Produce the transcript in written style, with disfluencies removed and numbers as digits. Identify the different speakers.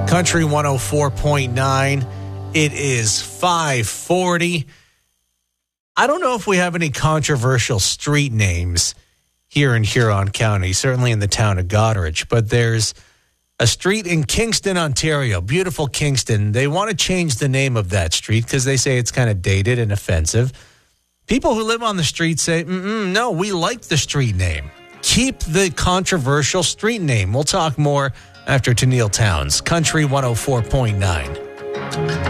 Speaker 1: Country 104.9. It is 5:40. I don't know if we have any controversial street names here in Huron County, certainly in the town of Goderich, but there's a street in Kingston, Ontario, beautiful Kingston. They want to change the name of that street because they say it's kind of dated and offensive. People who live on the street say, no, we like the street name. Keep the controversial street name. We'll talk more after Tennille Towns, Country 104.9.